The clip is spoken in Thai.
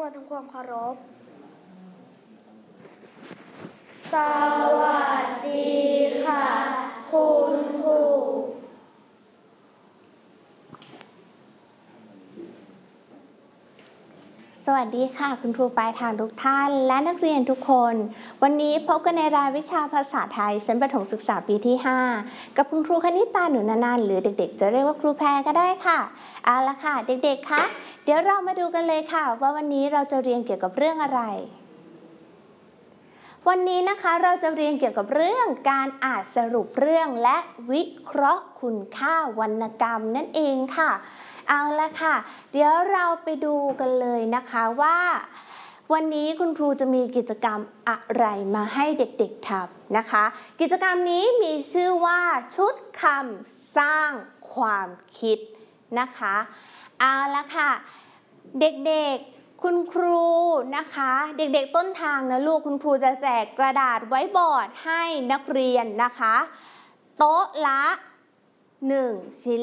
ก่อนทำความเคารพสวัสดีค่ะ คุณครูสวัสดีค่ะคุณครูปลายทางทุกท่านและนักเรียนทุกคนวันนี้พบกันในรายวิชาภาษาไทยชั้นประถมศึกษาปีที่ 5กับคุณครูคณิตาหนูนานหรือเด็กๆจะเรียกว่าครูแพรก็ได้ค่ะเอาละค่ะเด็กๆคะเดี๋ยวเรามาดูกันเลยค่ะว่าวันนี้เราจะเรียนเกี่ยวกับเรื่องอะไรวันนี้นะคะเราจะเรียนเกี่ยวกับเรื่องการอ่านสรุปเรื่องและวิเคราะห์คุณค่าวรรณกรรมนั่นเองค่ะเอาละค่ะเดี๋ยวเราไปดูกันเลยนะคะว่าวันนี้คุณครูจะมีกิจกรรมอะไรมาให้เด็กๆทำนะคะกิจกรรมนี้มีชื่อว่าชุดคำสร้างความคิดนะคะเอาละค่ะเด็กๆคุณครูนะคะเด็กๆต้นทางนะลูกคุณครูจะแจกกระดาษไว้บอร์ดให้นักเรียนนะคะโต๊ะละ1 ชิ้น